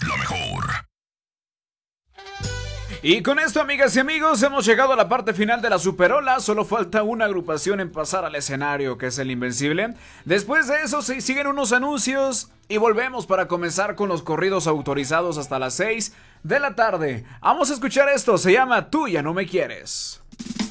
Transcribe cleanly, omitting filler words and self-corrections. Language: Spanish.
La mejor. Y con esto, amigas y amigos, hemos llegado a la parte final de la Superola. Solo falta una agrupación en pasar al escenario, que es el Invencible. Después de eso siguen unos anuncios y volvemos para comenzar con los corridos autorizados hasta las 6 de la tarde. Vamos a escuchar esto, se llama Tú ya no me quieres.